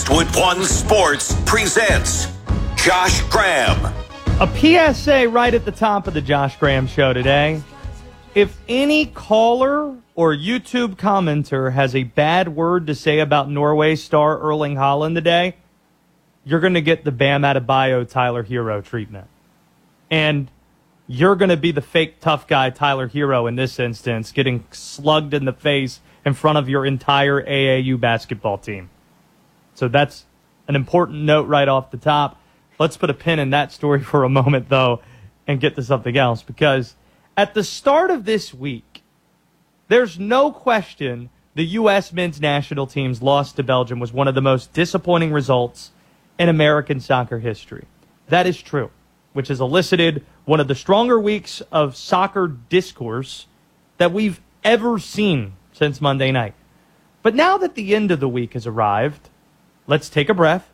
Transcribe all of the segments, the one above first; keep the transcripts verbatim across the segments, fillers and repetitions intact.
Westwood One Sports presents Josh Graham. A P S A right at the top of the Josh Graham Show today. If any caller or YouTube commenter has a bad word to say about Norway star Erling Haaland today, you're going to get the Bam Adebayo Tyler Hero treatment. And you're going to be the fake tough guy Tyler Hero in this instance, getting slugged in the face in front of your entire A A U basketball team. So that's an important note right off the top. Let's put a pin in that story for a moment, though, and get to something else. Because at the start of this week, there's no question the U S men's national team's loss to Belgium was one of the most disappointing results in American soccer history. That is true, which has elicited one of the stronger weeks of soccer discourse that we've ever seen since Monday night. But now that the end of the week has arrived, let's take a breath.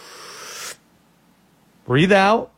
Breathe out,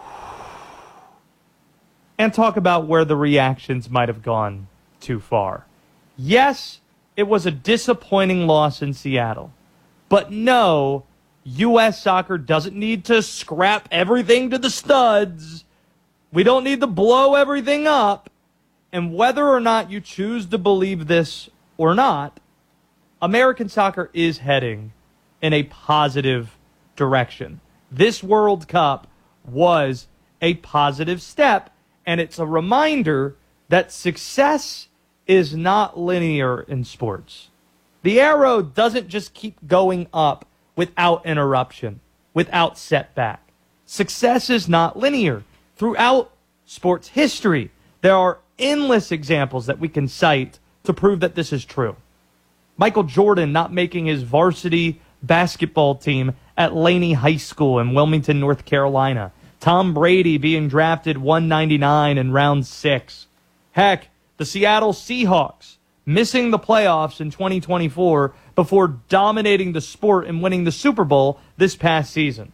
and talk about where the reactions might have gone too far. Yes, it was a disappointing loss in Seattle, but no, U S soccer doesn't need to scrap everything to the studs. We don't need to blow everything up, and whether or not you choose to believe this or not, American soccer is heading in a positive direction. This World Cup was a positive step, and it's a reminder that success is not linear in sports. The arrow doesn't just keep going up without interruption, without setback. Success is not linear. Throughout sports history, there are endless examples that we can cite to prove that this is true. Michael Jordan not making his varsity basketball team at Laney High School in Wilmington, North Carolina. Tom Brady being drafted one ninety-nine in round six. Heck, the Seattle Seahawks missing the playoffs in twenty twenty-four before dominating the sport and winning the Super Bowl this past season.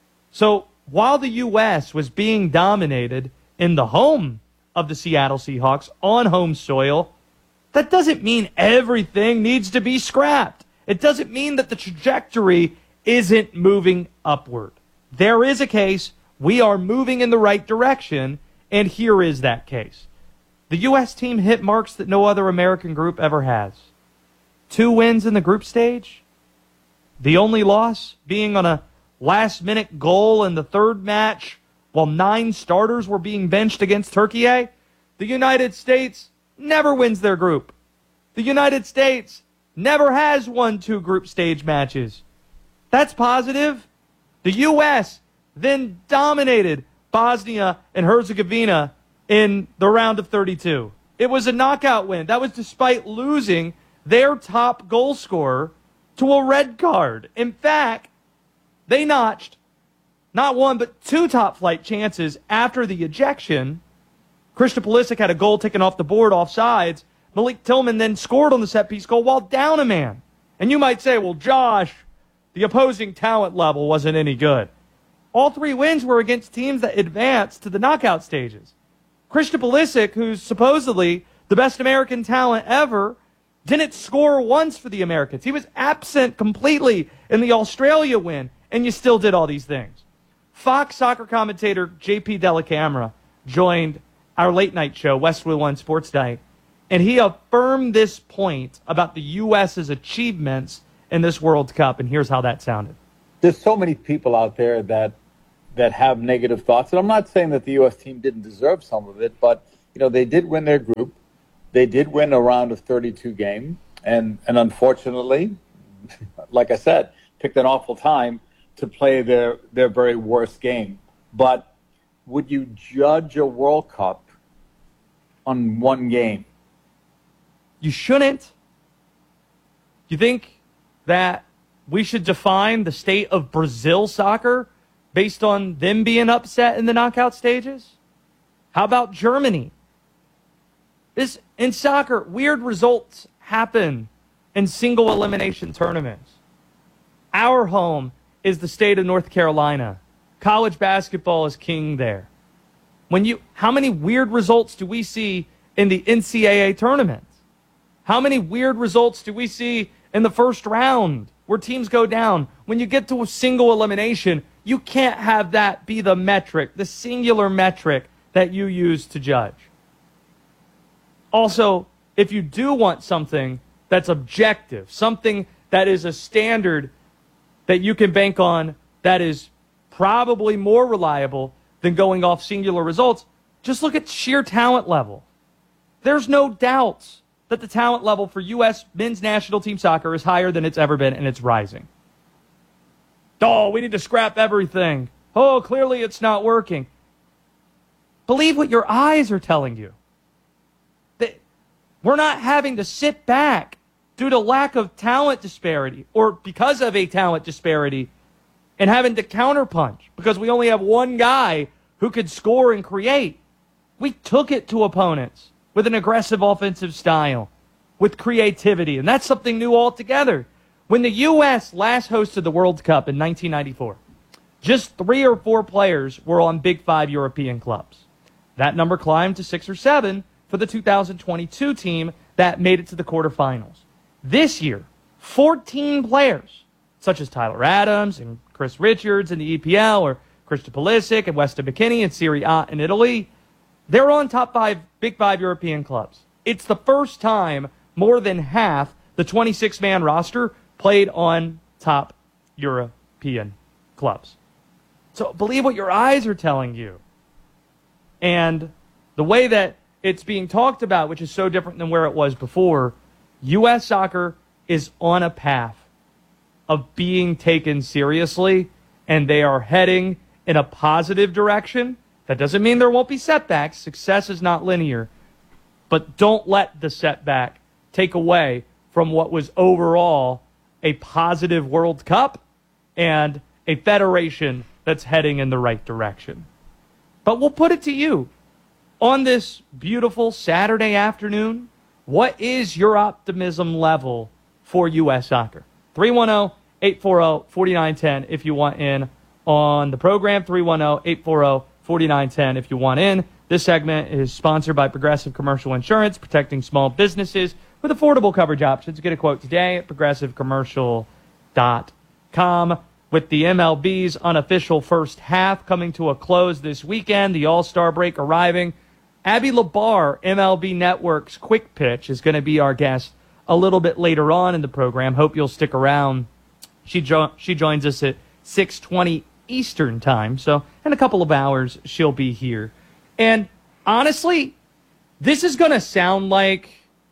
So while the U S was being dominated in the home of the Seattle Seahawks on home soil, that doesn't mean everything needs to be scrapped. It doesn't mean that the trajectory isn't moving upward. There is a case. We are moving in the right direction, and here is that case. The U S team hit marks that no other American group ever has. Two wins in the group stage. The only loss being on a last-minute goal in the third match while nine starters were being benched against Turkey. The United States never wins their group. The United States never has won two group stage matches. That's positive. The U S then dominated Bosnia and Herzegovina in the round of thirty-two. It was a knockout win. That was despite losing their top goal scorer to a red card. In fact, they notched not one but two top-flight chances after the ejection. Christian Pulisic had a goal taken off the board offsides. Malik Tillman then scored on the set-piece goal while down a man. And you might say, well, Josh, the opposing talent level wasn't any good. All three wins were against teams that advanced to the knockout stages. Christian Pulisic, who's supposedly the best American talent ever, didn't score once for the Americans. He was absent completely in the Australia win, and you still did all these things. Fox soccer commentator J P Dellacamera joined our late-night show, Westwood One Sports Night, and he affirmed this point about the U S's achievements in this World Cup, and here's how that sounded. There's so many people out there that that have negative thoughts, and I'm not saying that the U S team didn't deserve some of it, but you know they did win their group. They did win a round of thirty-two game, and and unfortunately, like I said, picked an awful time to play their their very worst game. But would you judge a World Cup on one game? You shouldn't. You think that we should define the state of Brazil soccer based on them being upset in the knockout stages? How about Germany? This in soccer, weird results happen in single elimination tournaments. Our home is the state of North Carolina. College basketball is king there. When you, how many weird results do we see in the N C double A tournaments? How many weird results do we see in the first round where teams go down. When you get to a single elimination, you can't have that be the metric, the singular metric that you use to judge. Also, if you do want something that's objective, something that is a standard that you can bank on that is probably more reliable than going off singular results, just look at sheer talent level. There's no doubts that the talent level for U S men's national team soccer is higher than it's ever been, and it's rising. Oh, we need to scrap everything. Oh, clearly it's not working. Believe what your eyes are telling you. That we're not having to sit back due to lack of talent disparity or because of a talent disparity and having to counterpunch because we only have one guy who could score and create. We took it to opponents with an aggressive offensive style, with creativity, and that's something new altogether. When the U S last hosted the World Cup in nineteen ninety-four, just three or four players were on Big Five European clubs. That number climbed to six or seven for the two thousand twenty-two team that made it to the quarterfinals. This year, fourteen players, such as Tyler Adams and Chris Richards in the E P L, or Christian Pulisic and Weston McKennie in Serie A in Italy, they're on top five Big Five European clubs. It's the first time more than half the twenty-six man roster played on top European clubs. So believe what your eyes are telling you. And the way that it's being talked about, which is so different than where it was before, U S soccer is on a path of being taken seriously, and they are heading in a positive direction. That doesn't mean there won't be setbacks. Success is not linear. But don't let the setback take away from what was overall a positive World Cup and a federation that's heading in the right direction. But we'll put it to you. On this beautiful Saturday afternoon, what is your optimism level for U S soccer? three one zero, eight four zero, four nine one zero if you want in on the program. three one zero, eight four zero, four nine one zero if you want in. This segment is sponsored by Progressive Commercial Insurance, protecting small businesses with affordable coverage options. Get a quote today at progressive commercial dot com. With the M L B's unofficial first half coming to a close this weekend, the All-Star break arriving, Abby Labar, M L B Network's Quick Pitch, is going to be our guest a little bit later on in the program. Hope you'll stick around. She jo- she joins us at six twenty Eastern time, so in a couple of hours she'll be here. And honestly, this is going to sound like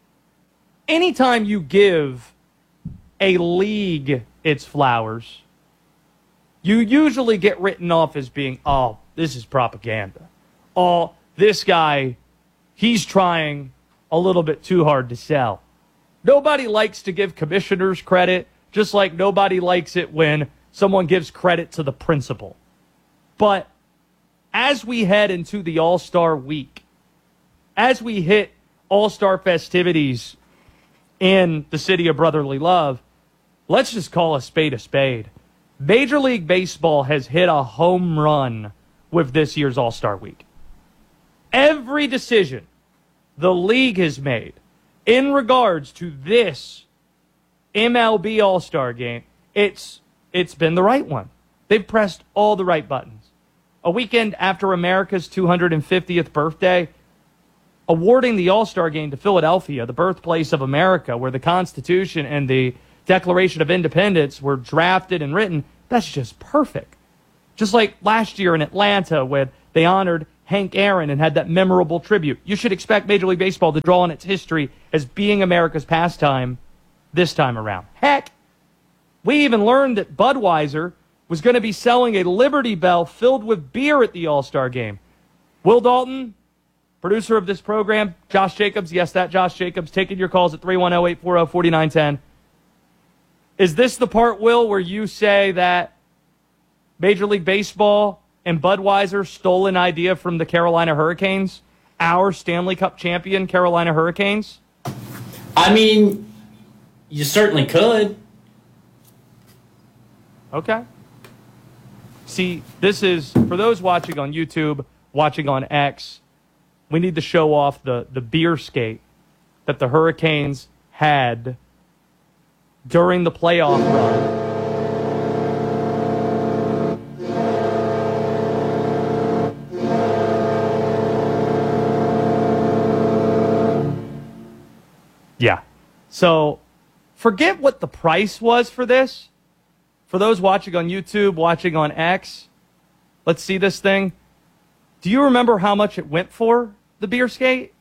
anytime you give a league its flowers, you usually get written off as being, oh, this is propaganda. Oh, this guy, he's trying a little bit too hard to sell. Nobody likes to give commissioners credit, just like nobody likes it when someone gives credit to the principal. But as we head into the All-Star week, as we hit All-Star festivities in the city of brotherly love, let's just call a spade a spade. Major League Baseball has hit a home run with this year's All-Star week. Every decision the league has made in regards to this M L B All-Star game, it's it's been the right one. They've pressed all the right buttons. A weekend after America's two hundred fiftieth birthday, awarding the All-Star game to Philadelphia, the birthplace of America, where the Constitution and the Declaration of Independence were drafted and written, that's just perfect. Just like last year in Atlanta, when they honored Hank Aaron and had that memorable tribute. You should expect Major League Baseball to draw on its history as being America's pastime this time around. Heck, we even learned that Budweiser was going to be selling a Liberty Bell filled with beer at the All-Star game. Will Dalton, producer of this program, Josh Jacobs, yes, that Josh Jacobs, taking your calls at three one zero, eight four zero, four nine one zero. Is this the part, Will, where you say that Major League Baseball and Budweiser stole an idea from the Carolina Hurricanes, our Stanley Cup champion Carolina Hurricanes? I mean, you certainly could. Okay. See, this is, for those watching on YouTube, watching on X, we need to show off the, the beer skate that the Hurricanes had during the playoff run. Yeah. So forget what the price was for this. For those watching on YouTube, watching on X, let's see this thing. Do you remember how much it went for, the beer skate?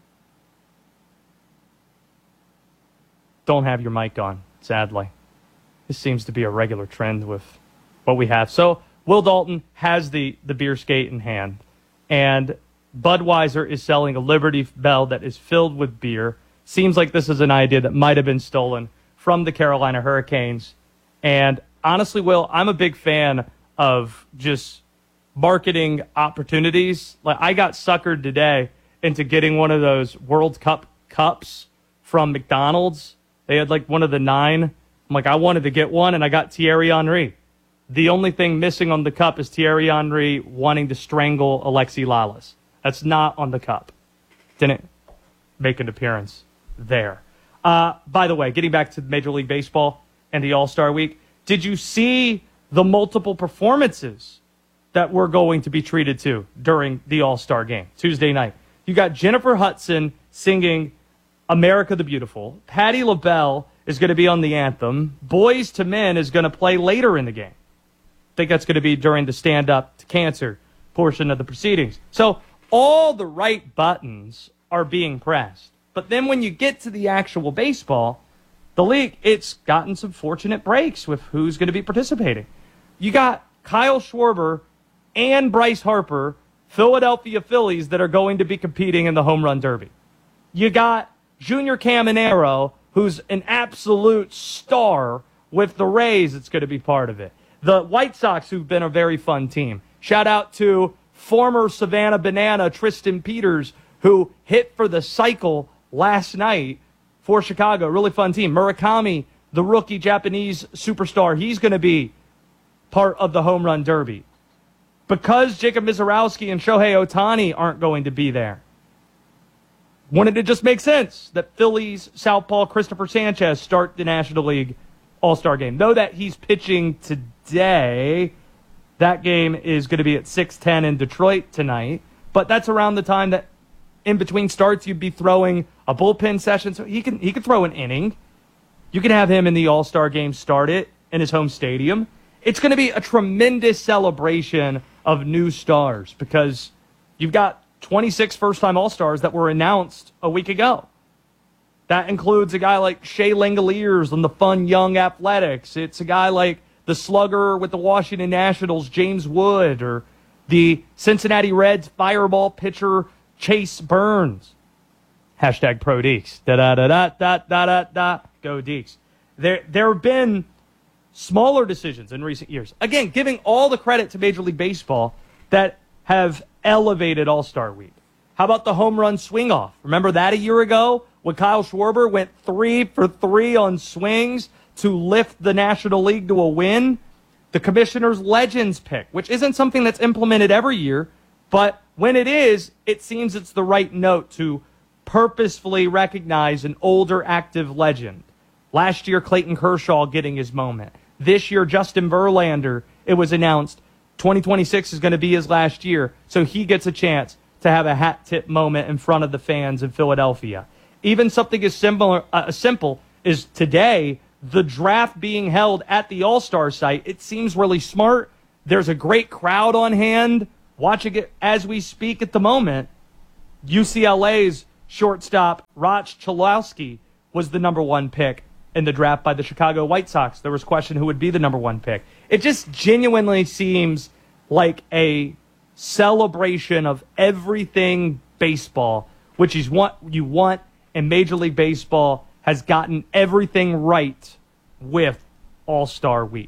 Don't have your mic on, sadly. This seems to be a regular trend with what we have. So Will Dalton has the, the beer skate in hand, and Budweiser is selling a Liberty Bell that is filled with beer. Seems like this is an idea that might have been stolen from the Carolina Hurricanes. And honestly, Will, I'm a big fan of just marketing opportunities. Like, I got suckered today into getting one of those World Cup cups from McDonald's. They had like one of the nine. I'm like, I wanted to get one, and I got Thierry Henry. The only thing missing on the cup is Thierry Henry wanting to strangle Alexi Lalas. That's not on the cup. Didn't make an appearance there. Uh, by the way, getting back to Major League Baseball and the All-Star Week, did you see the multiple performances that we're going to be treated to during the All-Star game Tuesday night? You got Jennifer Hudson singing America the Beautiful. Patti LaBelle is going to be on the anthem. Boys to Men is going to play later in the game. I think that's going to be during the Stand Up to Cancer portion of the proceedings. So all the right buttons are being pressed. But then when you get to the actual baseball, the league, it's gotten some fortunate breaks with who's going to be participating. You got Kyle Schwarber and Bryce Harper, Philadelphia Phillies, that are going to be competing in the Home Run Derby. You got Junior Caminero, who's an absolute star with the Rays, that's going to be part of it. The White Sox, who've been a very fun team. Shout out to former Savannah Banana Tristan Peters, who hit for the cycle last night for Chicago. Really fun team. Murakami, the rookie Japanese superstar, he's going to be part of the Home Run Derby. Because Jacob Mizorowski and Shohei Ohtani aren't going to be there, wouldn't it just make sense that Phillies southpaw Christopher Sanchez start the National League All-Star game? Know that he's pitching today. That game is going to be at six ten in Detroit tonight. But that's around the time that in between starts you'd be throwing a bullpen session. So he can he can throw an inning. You can have him in the All-Star game start it in his home stadium. It's going to be a tremendous celebration of new stars because you've got twenty-six first-time All-Stars that were announced a week ago. That includes a guy like Shea Langoliers on the Fun Young Athletics. It's a guy like the slugger with the Washington Nationals, James Wood, or the Cincinnati Reds fireball pitcher, Chase Burns. Hashtag Pro Deeks. Da-da-da-da-da-da-da-da. Go Deeks. There, there have been smaller decisions in recent years. Again, giving all the credit to Major League Baseball that have elevated All-Star Week. How about the home run swing-off? Remember that a year ago when Kyle Schwarber went three for three on swings to lift the National League to a win? The Commissioner's Legends pick, which isn't something that's implemented every year, but when it is, it seems it's the right note to purposefully recognize an older active legend. Last year, Clayton Kershaw getting his moment. This year, Justin Verlander, it was announced twenty twenty-six is going to be his last year, so he gets a chance to have a hat tip moment in front of the fans in Philadelphia. Even something as simple, uh, simple as today, the draft being held at the All-Star site, it seems really smart. There's a great crowd on hand watching it as we speak at the moment. U C L A's shortstop, Roch Chalowski, was the number one pick in the draft by the Chicago White Sox. There was question who would be the number one pick. It just genuinely seems like a celebration of everything baseball, which is what you want, and Major League Baseball has gotten everything right with All-Star Week.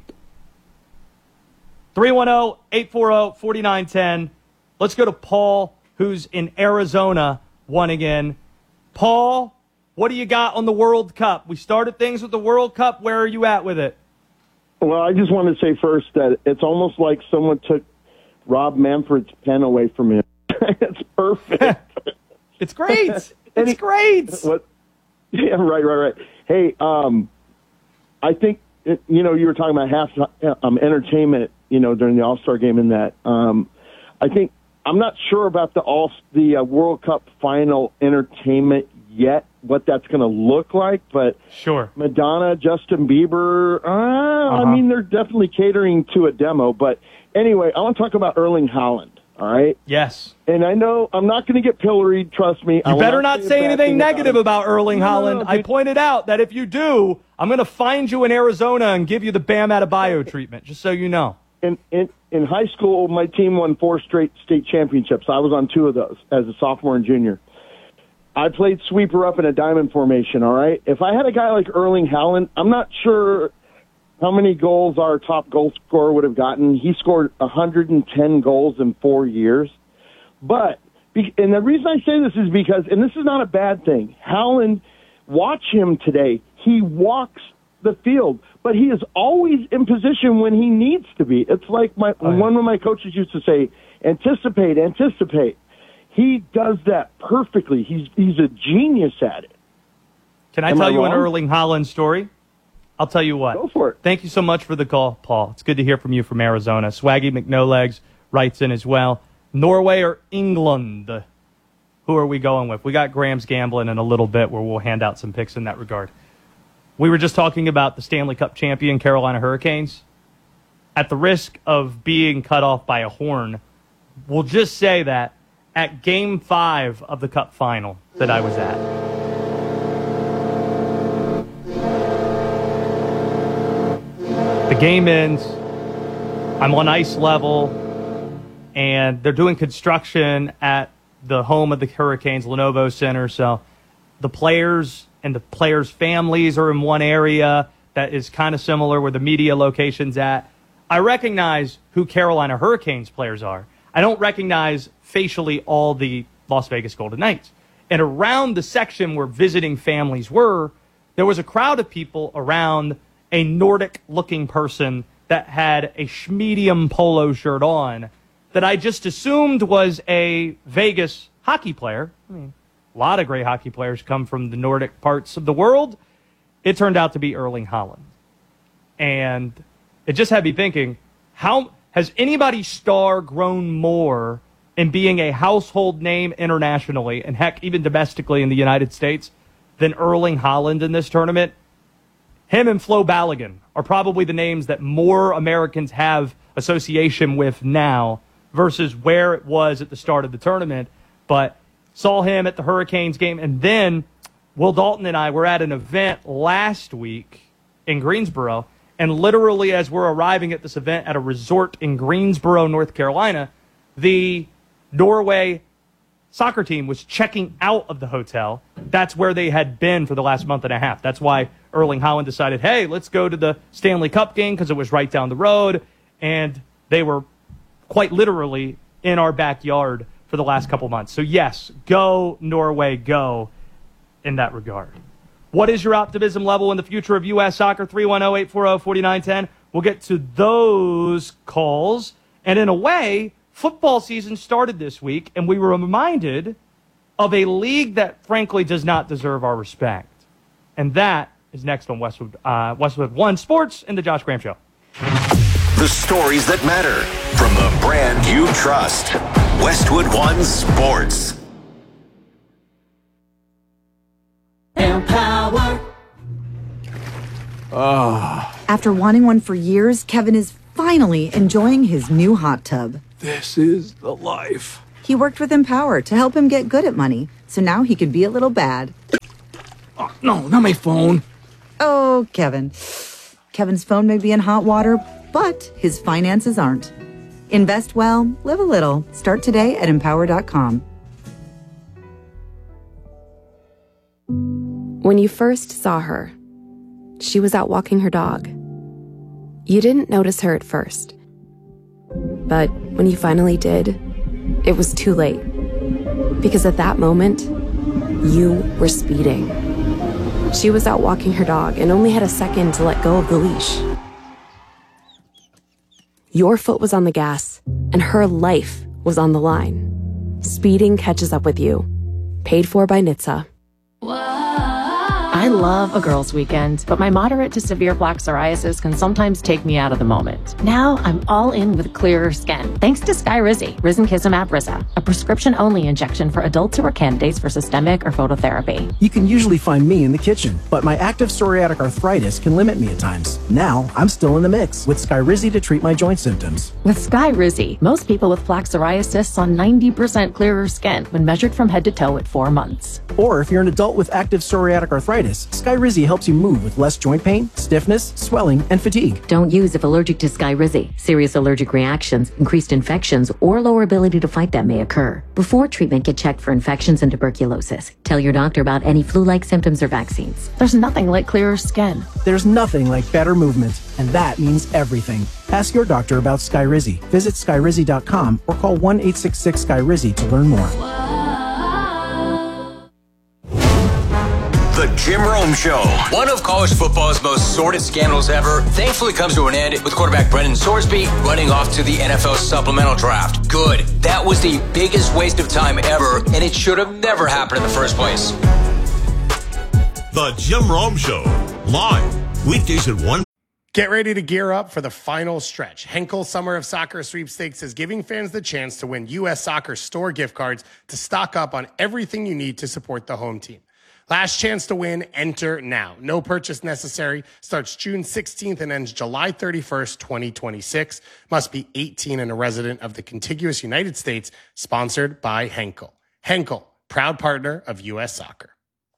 three one zero, eight four zero, four nine one zero. Let's go to Paul, who's in Arizona, one again. Paul, what do you got on the World Cup? We started things with the World Cup. Where are you at with it? Well, I just want to say first that it's almost like someone took Rob Manfred's pen away from him. It's perfect. It's great. It's great. What? Yeah, right, right, right. Hey, um, I think, it, you know, you were talking about half um, entertainment, you know, during the All-Star game and that. Um, I think I'm not sure about the all the uh, World Cup final entertainment yet, what that's going to look like, but sure, Madonna, Justin Bieber, uh, uh-huh. I mean, they're definitely catering to a demo. But anyway, I want to talk about Erling Haaland. All right. Yes. And I know I'm not going to get pilloried. Trust me. You I better not say anything negative about, about Erling no, Haaland. no, no, I pointed out that if you do, I'm going to find you in Arizona and give you the Bam Adebayo treatment, just so you know. In, in in high school, my team won four straight state championships. I was on two of those as a sophomore and junior. I played sweeper up in a diamond formation. All right. If I had a guy like Erling Haaland, I'm not sure how many goals our top goal scorer would have gotten. He scored one hundred ten goals in four years. But, and the reason I say this is because, and this is not a bad thing, Haaland, watch him today. He walks the field, but he is always in position when he needs to be. It's like my oh, yeah. one of my coaches used to say, anticipate, anticipate. He does that perfectly. He's he's a genius at it. Can I Am tell I you wrong? an Erling Haaland story? I'll tell you what. Go for it. Thank you so much for the call, Paul. It's good to hear from you from Arizona. Swaggy McNolegs writes in as well. Norway or England? Who are we going with? We got Graham's Gambling in a little bit where we'll hand out some picks in that regard. We were just talking about the Stanley Cup champion Carolina Hurricanes. At the risk of being cut off by a horn, we'll just say that at Game five of the Cup final that I was at, the game ends, I'm on ice level, and they're doing construction at the home of the Hurricanes, Lenovo Center, so the players and the players' families are in one area that is kind of similar where the media location's at. I recognize who Carolina Hurricanes players are. I don't recognize facially all the Las Vegas Golden Knights. And around the section where visiting families were, there was a crowd of people around a Nordic-looking person that had a medium polo shirt on that I just assumed was a Vegas hockey player. I mean, a lot of great hockey players come from the Nordic parts of the world. It turned out to be Erling Haaland. And it just had me thinking, how has anybody's star grown more in being a household name internationally, and heck, even domestically in the United States, than Erling Haaland in this tournament? Him and Flo Balogun are probably the names that more Americans have association with now versus where it was at the start of the tournament. But saw him at the Hurricanes game, and then Will Dalton and I were at an event last week in Greensboro, and literally as we're arriving at this event at a resort in Greensboro, North Carolina, the Norway soccer team was checking out of the hotel. That's where they had been for the last month and a half. That's why Erling Haaland decided, hey, let's go to the Stanley Cup game because it was right down the road, and they were quite literally in our backyard for the last couple months. So yes, go Norway, go in that regard. What is your optimism level in the future of U S soccer? three one zero, eight four zero, four nine one zero. We'll get to those calls. And in a way, football season started this week, and we were reminded of a league that frankly does not deserve our respect. And that is next on Westwood, uh, Westwood One Sports and the Josh Graham Show. The stories that matter from the brand you trust. Westwood One Sports. Empower. Ah. After wanting one for years, Kevin is finally enjoying his new hot tub. This is the life. He worked with Empower to help him get good at money, so now he could be a little bad. Oh, no, not my phone. Oh, Kevin. Kevin's phone may be in hot water, but his finances aren't. Invest well, live a little. Start today at empower dot com. When you first saw her, she was out walking her dog. You didn't notice her at first. But when you finally did, it was too late. Because at that moment, you were speeding. She was out walking her dog and only had a second to let go of the leash. Your foot was on the gas, and her life was on the line. Speeding catches up with you. Paid for by N H T S A. I I love a girls' weekend, but my moderate to severe plaque psoriasis can sometimes take me out of the moment. Now I'm all in with clearer skin, thanks to Skyrizi, Risankizumab Riza, a prescription-only injection for adults who are candidates for systemic or phototherapy. You can usually find me in the kitchen, but my active psoriatic arthritis can limit me at times. Now I'm still in the mix with Skyrizi to treat my joint symptoms. With Skyrizi, most people with plaque psoriasis saw ninety percent clearer skin when measured from head to toe at four months. Or if you're an adult with active psoriatic arthritis, Skyrizi helps you move with less joint pain, stiffness, swelling, and fatigue. Don't use if allergic to Skyrizi. Serious allergic reactions, increased infections, or lower ability to fight them may occur. Before treatment, get checked for infections and tuberculosis. Tell your doctor about any flu-like symptoms or vaccines. There's nothing like clearer skin. There's nothing like better movement, and that means everything. Ask your doctor about Skyrizi. Visit Skyrizi dot com or call one eight six six Skyrizi to learn more. The Jim Rome Show. One of college football's most sordid scandals ever thankfully comes to an end with quarterback Brendan Sorsby running off to the N F L supplemental draft. Good. That was the biggest waste of time ever, and it should have never happened in the first place. The Jim Rome Show. Live. Weekdays at one. Get ready to gear up for the final stretch. Henkel Summer of Soccer Sweepstakes is giving fans the chance to win U S Soccer store gift cards to stock up on everything you need to support the home team. Last chance to win, enter now. No purchase necessary. Starts June sixteenth and ends July thirty-first, twenty twenty-six. Must be eighteen and a resident of the contiguous United States. Sponsored by Henkel. Henkel, proud partner of U S Soccer.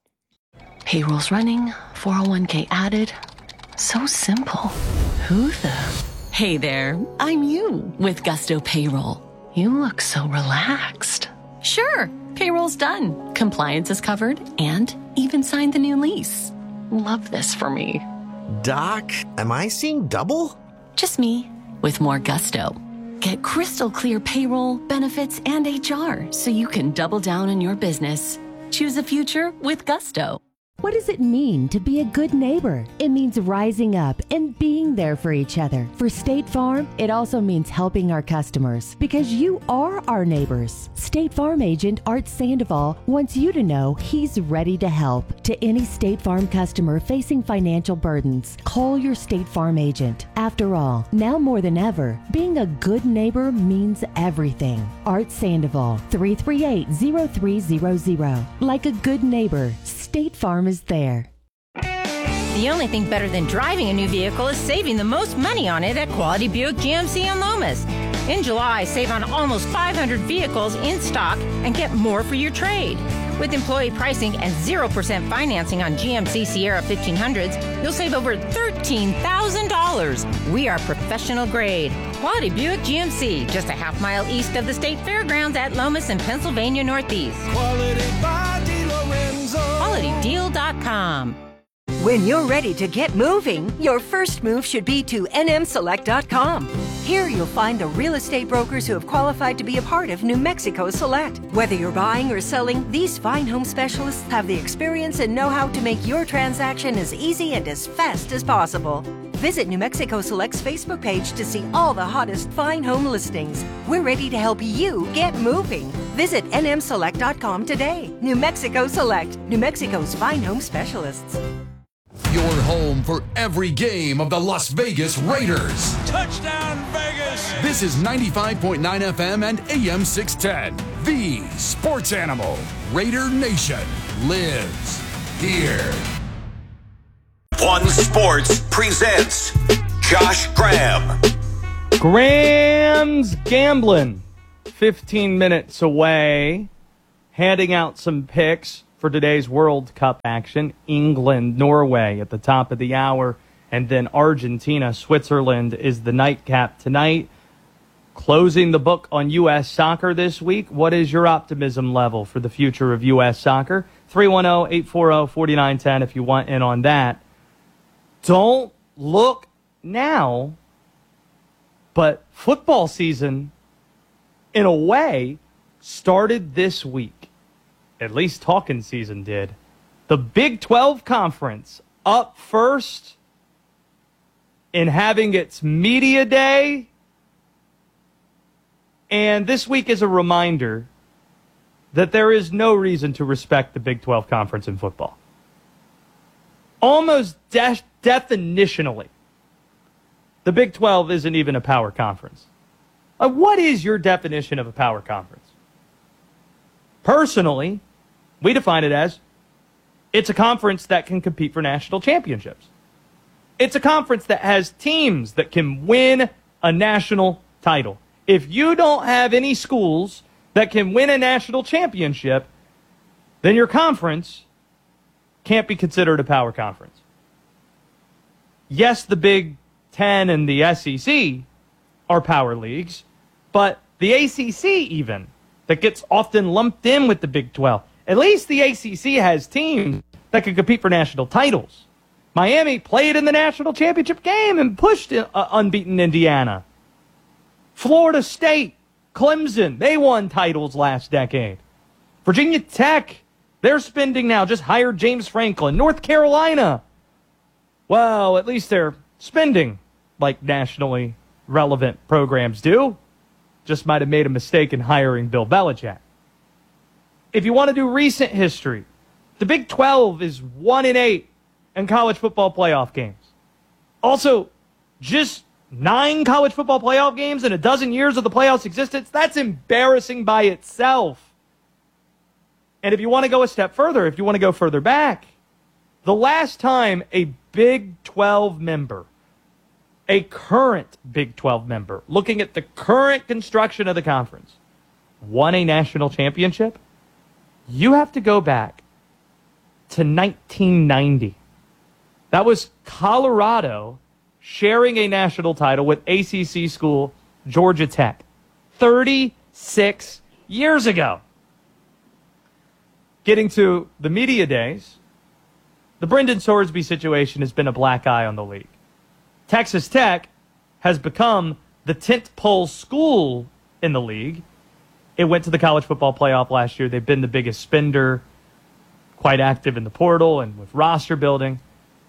Payroll's running, four oh one k added. So simple. Who the? Hey there, I'm you with Gusto Payroll. You look so relaxed. Sure, payroll's done. Compliance is covered and even signed the new lease. Love this for me. Doc, am I seeing double? Just me with more gusto. Get crystal clear payroll, benefits, and H R so you can double down on your business. Choose a future with Gusto. What does it mean to be a good neighbor? It means rising up and being there for each other. For State Farm, it also means helping our customers because you are our neighbors. State Farm agent Art Sandoval wants you to know he's ready to help. To any State Farm customer facing financial burdens, call your State Farm agent. After all, now more than ever, being a good neighbor means everything. Art Sandoval, three three eight, zero three zero zero. Like a good neighbor, State Farm is there. The only thing better than driving a new vehicle is saving the most money on it at Quality Buick G M C in Lomas. In July, save on almost five hundred vehicles in stock and get more for your trade. With employee pricing and zero percent financing on G M C Sierra fifteen hundreds, you'll save over thirteen thousand dollars. We are professional grade. Quality Buick G M C, just a half mile east of the State Fairgrounds at Lomas and Pennsylvania Northeast. Quality by DeLorenzo. quality deal dot com. When you're ready to get moving, your first move should be to N M select dot com. Here you'll find the real estate brokers who have qualified to be a part of New Mexico Select. Whether you're buying or selling, these fine home specialists have the experience and know-how to make your transaction as easy and as fast as possible. Visit New Mexico Select's Facebook page to see all the hottest fine home listings. We're ready to help you get moving. Visit N M select dot com today. New Mexico Select, New Mexico's fine home specialists. Your home for every game of the Las Vegas Raiders. Touchdown, Vegas! This is ninety-five point nine F M and A M six ten. The Sports Animal. Raider Nation lives here. One Sports presents Josh Graham. Graham's Gambling. fifteen minutes away. Handing out some picks for today's World Cup action. England, Norway at the top of the hour. And then Argentina, Switzerland is the nightcap tonight. Closing the book on U S soccer this week. What is your optimism level for the future of U S soccer? three one zero, eight four zero, four nine one zero if you want in on that. Don't look now, but football season, in a way, started this week. At least talking season did. The Big twelve Conference up first in having its media day. And this week is a reminder that there is no reason to respect the Big twelve Conference in football. almost de- definitionally, the Big twelve isn't even a power conference. Uh, what is your definition of a power conference? Personally, we define it as it's a conference that can compete for national championships. It's a conference that has teams that can win a national title. If you don't have any schools that can win a national championship, then your conference can't be considered a power conference. Yes, the Big Ten and the S E C are power leagues, but the A C C even, that gets often lumped in with the Big twelve, at least the A C C has teams that can compete for national titles. Miami played in the national championship game and pushed uh, unbeaten Indiana. Florida State, Clemson, they won titles last decade. Virginia Tech, they're spending now, just hired James Franklin. North Carolina, well, at least they're spending like nationally relevant programs do. Just might have made a mistake in hiring Bill Belichick. If you want to do recent history, the Big twelve is one and eight in college football playoff games. Also, just nine college football playoff games in a dozen years of the playoffs' existence, that's embarrassing by itself. And if you want to go a step further, if you want to go further back, the last time a Big twelve member, a current Big twelve member, looking at the current construction of the conference, won a national championship, you have to go back to nineteen ninety. That was Colorado sharing a national title with A C C school Georgia Tech thirty-six years ago. Getting to the media days, the Brendan Sorsby situation has been a black eye on the league. Texas Tech has become the tentpole school in the league. It went to the college football playoff last year. They've been the biggest spender, quite active in the portal and with roster building.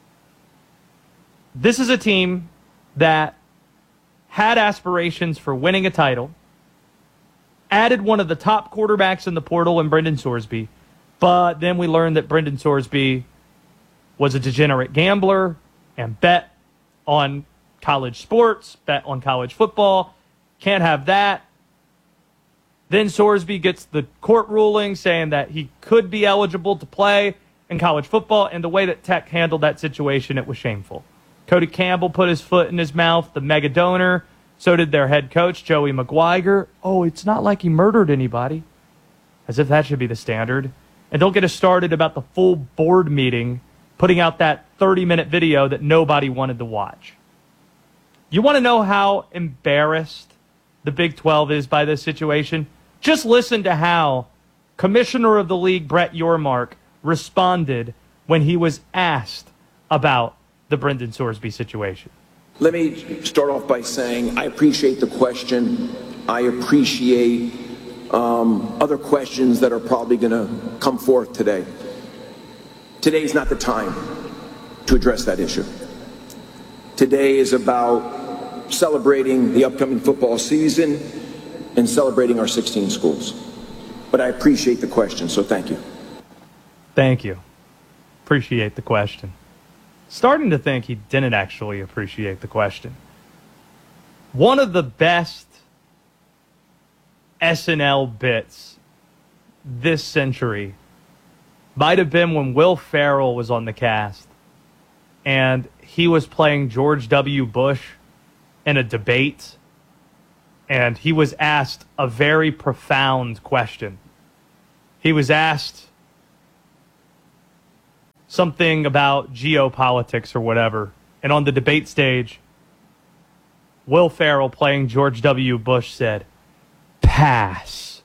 This is a team that had aspirations for winning a title, added one of the top quarterbacks in the portal in Brendan Sorsby, but then we learned that Brendan Sorsby was a degenerate gambler and bet on college sports, bet on college football. Can't have that. Then Sorsby gets the court ruling saying that he could be eligible to play in college football, and the way that Tech handled that situation, it was shameful. Cody Campbell put his foot in his mouth, the mega donor. So did their head coach, Joey McGuire. Oh, it's not like he murdered anybody. As if that should be the standard. And don't get us started about the full board meeting putting out that thirty-minute video that nobody wanted to watch. You want to know how embarrassed the Big twelve is by this situation? Just listen to how Commissioner of the League Brett Yormark responded when he was asked about the Brendan Sorsby situation. Let me start off by saying I appreciate the question. I appreciate um, other questions that are probably going to come forth today. Today is not the time to address that issue. Today is about celebrating the upcoming football season and celebrating our sixteen schools. But I appreciate the question, so thank you. Thank you. Appreciate the question. Starting to think he didn't actually appreciate the question. One of the best S N L bits this century might have been when Will Ferrell was on the cast and he was playing George W. Bush in a debate, and he was asked a very profound question. He was asked something about geopolitics or whatever. And on the debate stage, Will Ferrell, playing George W. Bush, said, "Pass."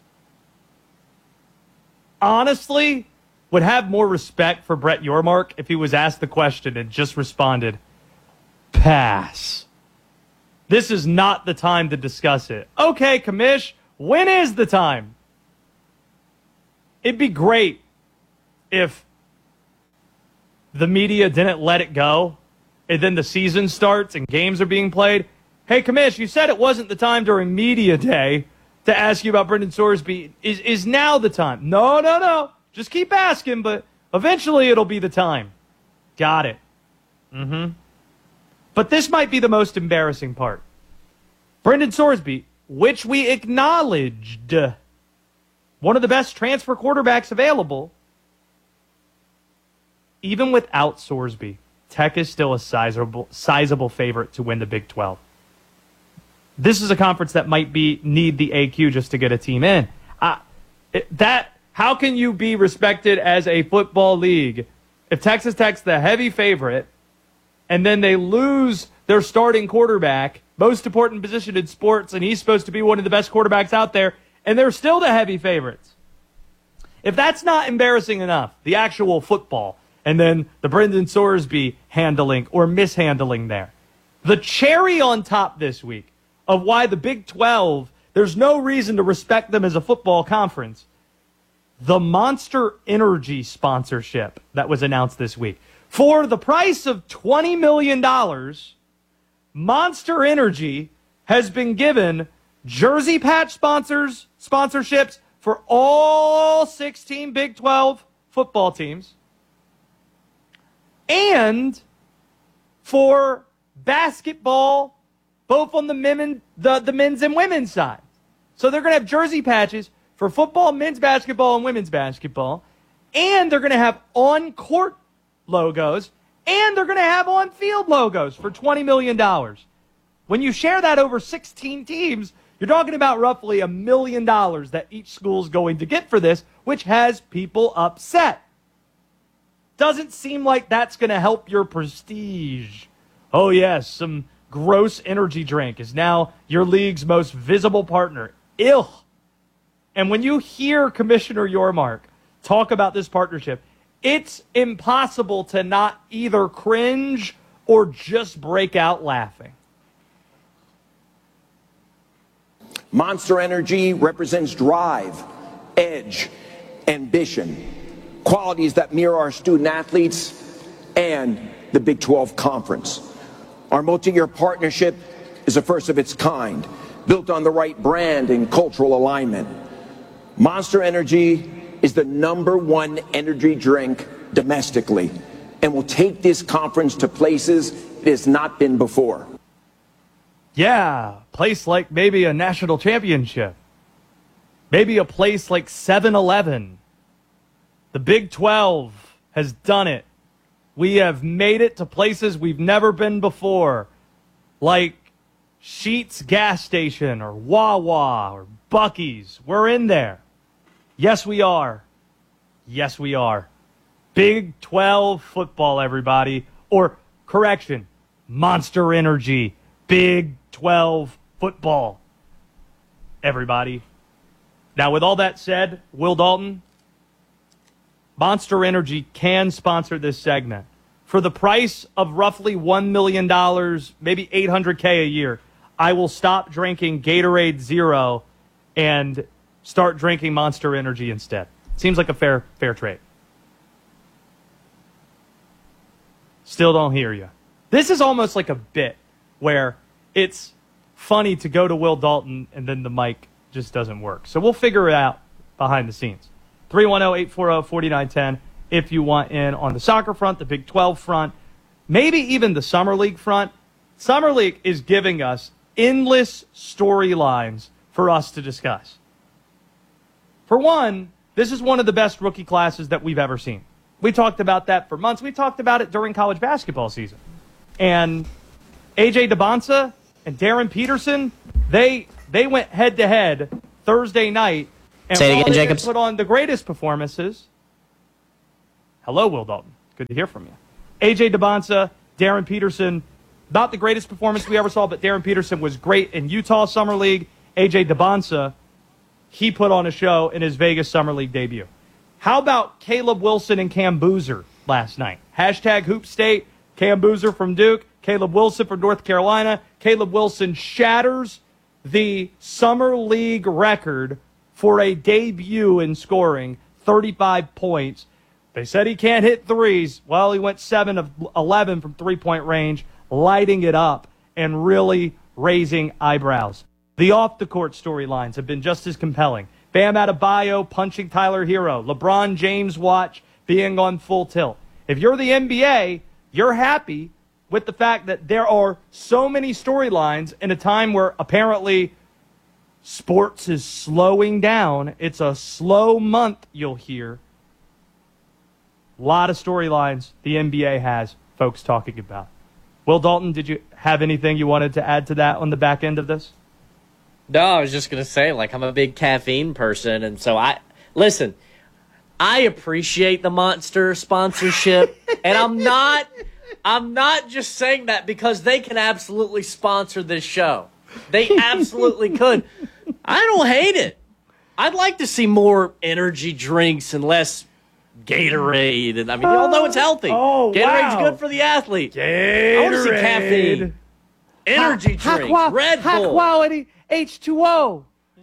Honestly, would have more respect for Brett Yormark if he was asked the question and just responded, "Pass." This is not the time to discuss it. Okay, commish, when is the time? It'd be great if the media didn't let it go, and then the season starts and games are being played. Hey, commish, you said it wasn't the time during media day to ask you about Brendan Sorsby. Is is now the time? No, no, no. Just keep asking, but eventually it'll be the time. Got it. Mm-hmm. But this might be the most embarrassing part. Brendan Sorsby, which we acknowledged, one of the best transfer quarterbacks available, even without Sorsby, Tech is still a sizable, sizable favorite to win the Big twelve. This is a conference that might be need the A Q just to get a team in. Uh, it, that how can you be respected as a football league if Texas Tech's the heavy favorite and then they lose their starting quarterback, most important position in sports, and he's supposed to be one of the best quarterbacks out there, and they're still the heavy favorites? If that's not embarrassing enough, the actual football, and then the Brendan Sorsby handling or mishandling there, the cherry on top this week of why the Big twelve, there's no reason to respect them as a football conference, the Monster Energy sponsorship that was announced this week. For the price of twenty million dollars, Monster Energy has been given jersey patch sponsors, sponsorships for all sixteen Big twelve football teams, and for basketball, both on the, men, the, the men's and women's side. So they're going to have jersey patches for football, men's basketball, and women's basketball. And they're going to have on-court logos. And they're going to have on-field logos for twenty million dollars. When you share that over sixteen teams, you're talking about roughly a million dollars that each school's going to get for this, which has people upset. Doesn't seem like that's going to help your prestige. Oh, yes, some gross energy drink is now your league's most visible partner. Ew. And when you hear Commissioner Yormark talk about this partnership, it's impossible to not either cringe or just break out laughing. Monster Energy represents drive, edge, ambition, qualities that mirror our student athletes and the Big twelve Conference. Our multi-year partnership is a first of its kind, built on the right brand and cultural alignment. Monster Energy is the number one energy drink domestically and will take this conference to places it has not been before. Yeah, a place like maybe a national championship. Maybe a place like seven eleven. The Big twelve has done it. We have made it to places we've never been before, like Sheetz gas station or Wawa or Buc-ee's. We're in there. Yes, we are. Yes, we are. Big twelve football, everybody. Or, correction, Monster Energy. Big twelve football, everybody. Now, with all that said, Will Dalton, Monster Energy can sponsor this segment. For the price of roughly one million dollars, maybe eight hundred thousand dollars a year, I will stop drinking Gatorade Zero and start drinking Monster Energy instead. Seems like a fair fair trade. Still don't hear you. This is almost like a bit where it's funny to go to Will Dalton and then the mic just doesn't work. So we'll figure it out behind the scenes. three one zero, eight four zero, four nine one zero if you want in on the soccer front, the Big twelve front, maybe even the Summer League front. Summer League is giving us endless storylines for us to discuss. For one, this is one of the best rookie classes that we've ever seen. We talked about that for months. We talked about it during college basketball season. And A J DeBonsa and Darren Peterson, they they went head-to-head Thursday night. And Say it while again, they Jacobs. put on the greatest performances. Hello, Will Dalton. Good to hear from you. A J DeBonsa, Darren Peterson, not the greatest performance we ever saw, but Darren Peterson was great in Utah Summer League. A J DeBonsa, he put on a show in his Vegas Summer League debut. How about Caleb Wilson and Cam Boozer last night? Hashtag Hoop State, Cam Boozer from Duke, Caleb Wilson from North Carolina. Caleb Wilson shatters the Summer League record for a debut in scoring, thirty-five points. They said he can't hit threes. Well, he went seven of eleven from three-point range, lighting it up and really raising eyebrows. The off-the-court storylines have been just as compelling. Bam Adebayo punching Tyler Hero. LeBron James watch being on full tilt. If you're the N B A, you're happy with the fact that there are so many storylines in a time where apparently sports is slowing down. It's a slow month, you'll hear. A lot of storylines the N B A has folks talking about. Will Dalton, did you have anything you wanted to add to that on the back end of this? No, I was just going to say, like, I'm a big caffeine person, and so I, listen, I appreciate the Monster sponsorship, and I'm not, I'm not just saying that because they can absolutely sponsor this show. They absolutely could. I don't hate it. I'd like to see more energy drinks and less Gatorade, and I mean, y'all know it's healthy. Oh, Gatorade's wow. good for the athlete. Gatorade. I want to see caffeine, energy high, drinks, high, Red high Bull, quality H two O,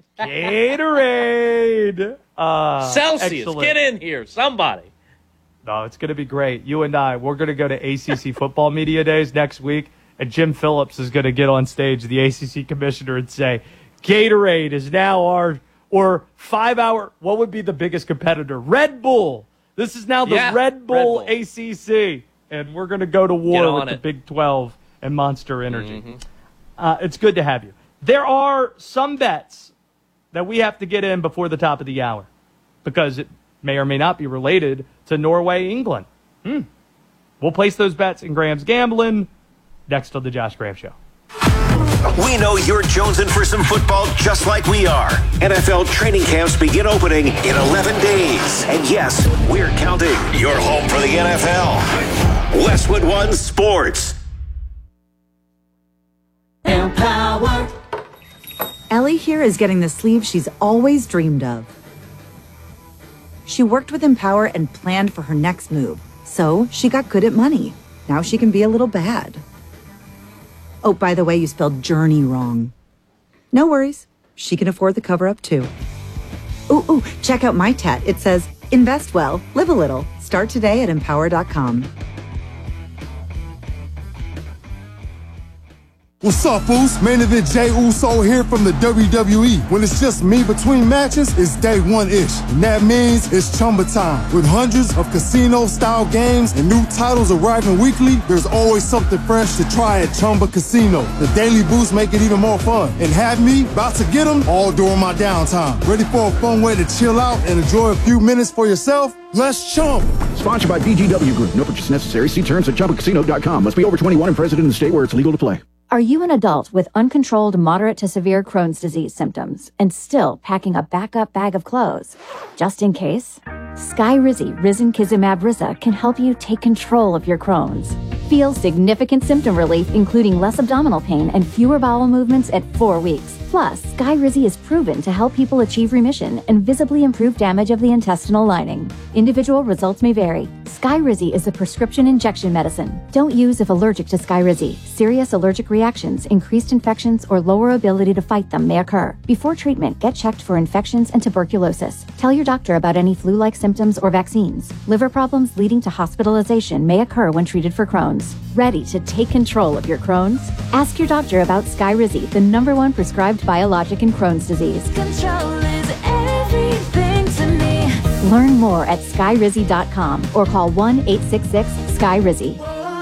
Gatorade, uh, Celsius. excellent. Get in here, somebody. No, it's going to be great. You and I, we're going to go to A C C Football Media Days next week, and Jim Phillips is going to get on stage, the A C C commissioner, and say, Gatorade is now our, or five-hour, what would be the biggest competitor? Red Bull. This is now the Yeah, Red, Bull Red Bull A C C, and we're going to go to war with it. the Big twelve and Monster Energy. Mm-hmm. Uh, it's good to have you. There are some bets that we have to get in before the top of the hour because it may or may not be related to Norway, England. Hmm. We'll place those bets in Graham's Gambling next on the Josh Graham Show. We know you're jonesing for some football just like we are. N F L training camps begin opening in eleven days. And yes, we're counting. You're home for the N F L. Westwood One Sports. Empower. Ellie here is getting the sleeve she's always dreamed of. She worked with Empower and planned for her next move. So she got good at money. Now she can be a little bad. Oh, by the way, you spelled journey wrong. No worries. She can afford the cover-up, too. Ooh, ooh, check out my tat. It says, invest well, live a little. Start today at empower dot com. What's up, Oos? Main event Jay Uso here from the W W E. When it's just me between matches, it's day one-ish. And that means it's Chumba time. With hundreds of casino-style games and new titles arriving weekly, there's always something fresh to try at Chumba Casino. The daily boosts make it even more fun. And have me about to get them all during my downtime. Ready for a fun way to chill out and enjoy a few minutes for yourself? Let's chump. Sponsored by B G W Group. No purchase necessary. See terms at chumba casino dot com. Must be over twenty-one and present in the state where it's legal to play. Are you an adult with uncontrolled moderate to severe Crohn's disease symptoms and still packing a backup bag of clothes? Just in case? Skyrizi Risankizumab Risa can help you take control of your Crohn's. Feel significant symptom relief, including less abdominal pain and fewer bowel movements at four weeks. Plus, Skyrizi is proven to help people achieve remission and visibly improve damage of the intestinal lining. Individual results may vary. Skyrizi is a prescription injection medicine. Don't use if allergic to Skyrizi. Serious allergic reactions, increased infections, or lower ability to fight them may occur. Before treatment, get checked for infections and tuberculosis. Tell your doctor about any flu-like symptoms or vaccines. Liver problems leading to hospitalization may occur when treated for Crohn's. Ready to take control of your Crohn's? Ask your doctor about Skyrizi, the number one prescribed biologic in Crohn's disease. Control is everything to me. Learn more at skyrizi dot com or call one eight six six sky rizi.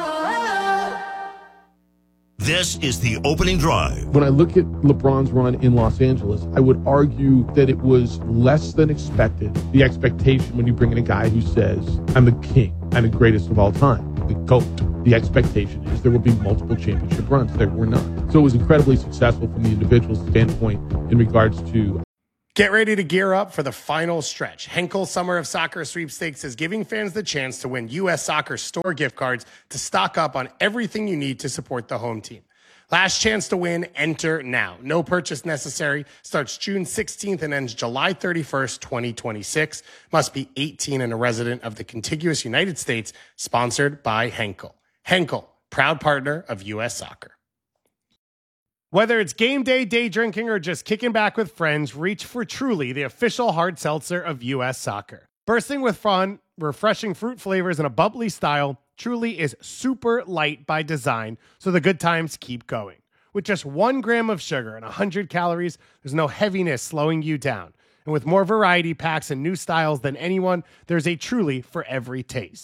This is the opening drive. When I look at LeBron's run in Los Angeles, I would argue that it was less than expected. The expectation when you bring in a guy who says, I'm the king, I'm the greatest of all time, the GOAT. The expectation is there will be multiple championship runs. There were not. So it was incredibly successful from the individual's standpoint in regards to. Get ready to gear up for the final stretch. Henkel Summer of Soccer Sweepstakes is giving fans the chance to win U S Soccer store gift cards to stock up on everything you need to support the home team. Last chance to win, enter now. No purchase necessary. Starts June sixteenth and ends July thirty-first, twenty twenty-six. Must be eighteen and a resident of the contiguous United States. Sponsored by Henkel. Henkel, proud partner of U S Soccer. Whether it's game day, day drinking, or just kicking back with friends, reach for Truly, the official hard seltzer of U S Soccer. Bursting with fun, refreshing fruit flavors, and a bubbly style, Truly is super light by design, so the good times keep going. With just one gram of sugar and one hundred calories, there's no heaviness slowing you down. And with more variety packs and new styles than anyone, there's a Truly for every taste.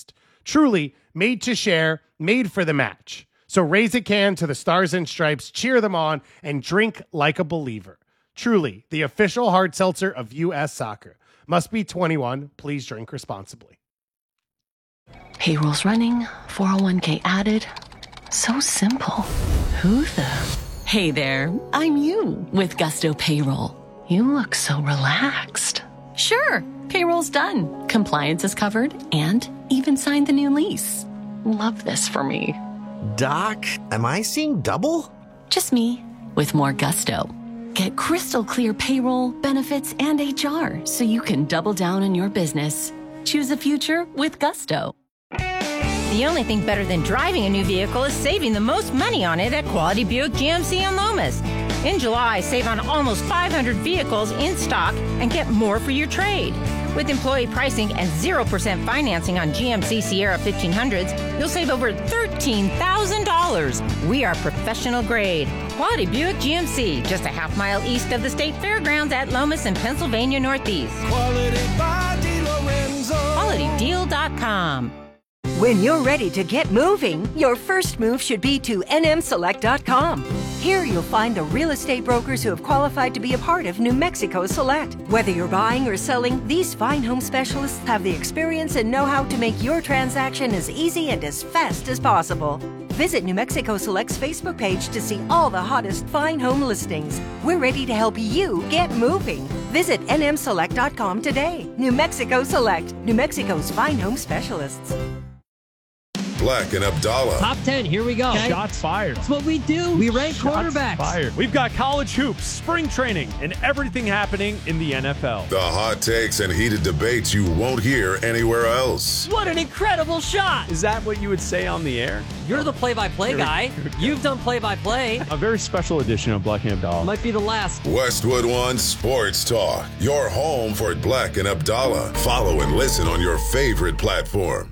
Truly made to share, made for the match. So raise a can to the Stars and Stripes, cheer them on, and drink like a believer. Truly, the official hard seltzer of U S Soccer. Must be twenty-one. Please drink responsibly. Payroll's running, four oh one k added. So simple. Who the? Hey there, I'm you with Gusto Payroll. You look so relaxed. Sure, payroll's done. Compliance is covered and even signed the new lease. Love this for me. Doc, am I seeing double? Just me with more gusto. Get crystal clear payroll, benefits, and H R so you can double down on your business. Choose a future with gusto. The only thing better than driving a new vehicle is saving the most money on it at Quality Buick G M C in Lomas. In July, save on almost five hundred vehicles in stock and get more for your trade. With employee pricing and zero percent financing on G M C Sierra fifteen hundreds, you'll save over thirteen thousand dollars. We are professional grade. Quality Buick G M C, just a half mile east of the State Fairgrounds at Lomas in Pennsylvania Northeast. Quality by DeLorenzo. quality deal dot com. When you're ready to get moving, your first move should be to N M select dot com. Here you'll find the real estate brokers who have qualified to be a part of New Mexico Select. Whether you're buying or selling, these fine home specialists have the experience and know-how to make your transaction as easy and as fast as possible. Visit New Mexico Select's Facebook page to see all the hottest fine home listings. We're ready to help you get moving. Visit N M select dot com today. New Mexico Select, New Mexico's fine home specialists. Black and Abdallah. Top ten, here we go. Okay. Shots fired. That's what we do. We rank Shots quarterbacks. Fired. We've got college hoops, spring training, and everything happening in the N F L. The hot takes and heated debates you won't hear anywhere else. What an incredible shot. Is that what you would say on the air? You're the play-by-play guy. You've done play-by-play. A very special edition of Black and Abdallah. Might be the last. Westwood One Sports Talk. Your home for Black and Abdallah. Follow and listen on your favorite platform.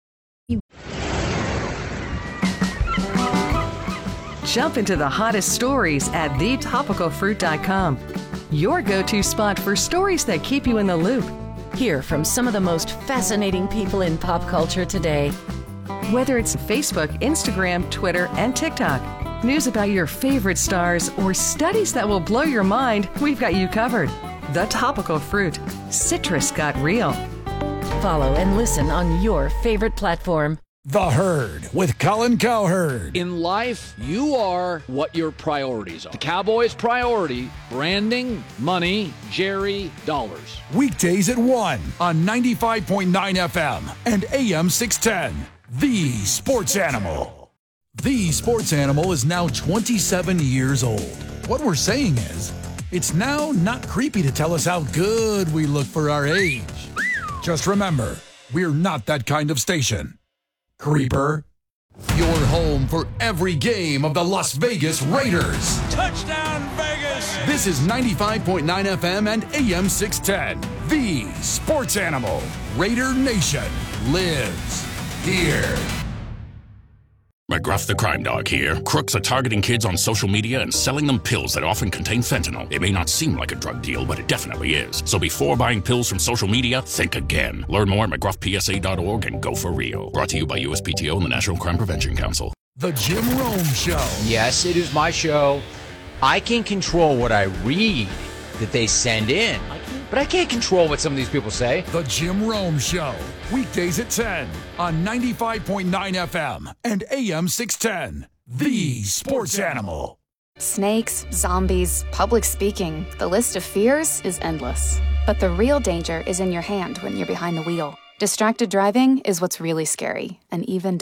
Jump into the hottest stories at the topical fruit dot com. Your go-to spot for stories that keep you in the loop. Hear from some of the most fascinating people in pop culture today. Whether it's Facebook, Instagram, Twitter, and TikTok, news about your favorite stars, or studies that will blow your mind, we've got you covered. The Topical Fruit. Citrus got real. Follow and listen on your favorite platform. The Herd with Colin Cowherd. In life, you are what your priorities are. The Cowboys' priority, branding, money, Jerry, dollars. Weekdays at one on ninety-five point nine F M and A M six ten. The Sports Animal. The Sports Animal is now twenty-seven years old. What we're saying is, it's now not creepy to tell us how good we look for our age. Just remember, we're not that kind of station. Creeper, your home for every game of the Las Vegas Raiders. Touchdown, Vegas! This is ninety-five point nine F M and A M six ten. The Sports Animal. Raider Nation lives here. McGruff the Crime Dog here. Crooks are targeting kids on social media and selling them pills that often contain fentanyl. It may not seem like a drug deal, but it definitely is. So before buying pills from social media, think again. Learn more at McGruff P S A dot org and go for real. Brought to you by U S P T O and the National Crime Prevention Council. The Jim Rome Show. Yes, it is my show. I can control what I read that they send in, but I can't control what some of these people say. The Jim Rome Show. Weekdays at ten on ninety-five point nine F M and A M six ten. The Sports Animal. Snakes, zombies, public speaking. The list of fears is endless. But the real danger is in your hand when you're behind the wheel. Distracted driving is what's really scary, and even